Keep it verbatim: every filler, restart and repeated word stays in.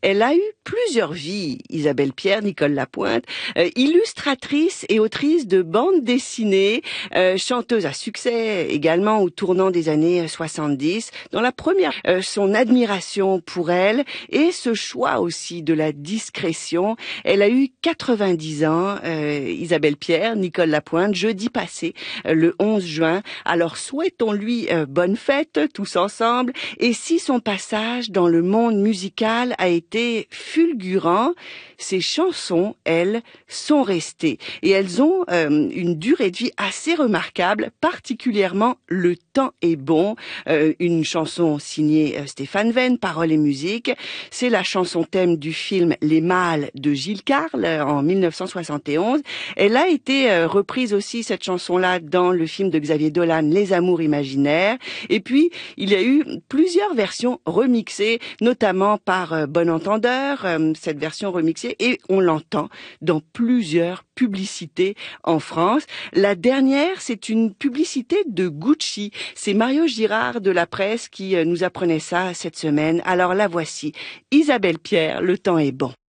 Elle a eu plusieurs vies, Isabelle Pierre, Nicole Lapointe, euh, illustratrice et autrice de bandes dessinées, euh, chanteuse à succès également au tournant des années soixante-dix. Dans la première, euh, son admiration pour elle et ce choix aussi de la discrétion. Elle a eu quatre-vingt-dix ans, euh, Isabelle Pierre, Nicole Lapointe, jeudi passé, euh, le onze juin. Alors souhaitons-lui euh, bonne fête tous ensemble. Et si son passage dans le monde musical a été fulgurant, ses chansons, elles, sont restées. Et elles ont euh, une durée de vie assez remarquable, particulièrement Le temps est bon, euh, une chanson signée euh, Stéphane Venn, paroles et musique. C'est la chanson thème du film Les Mâles de Gilles Carle euh, en mille neuf cent soixante et onze. Elle a été euh, reprise aussi, cette chanson-là, dans le film de Xavier Dolan, Les Amours imaginaires. Et puis, il y a eu plusieurs versions remixées, notamment par euh, Bon Entendeur, euh, cette version remixée, et on l'entend dans plusieurs publicités en France. La dernière, c'est une publicité de Gucci. C'est Mario Girard de la presse qui euh, nous apprenait ça cette semaine. Alors la voici. Isabelle Pierre, Le temps est bon.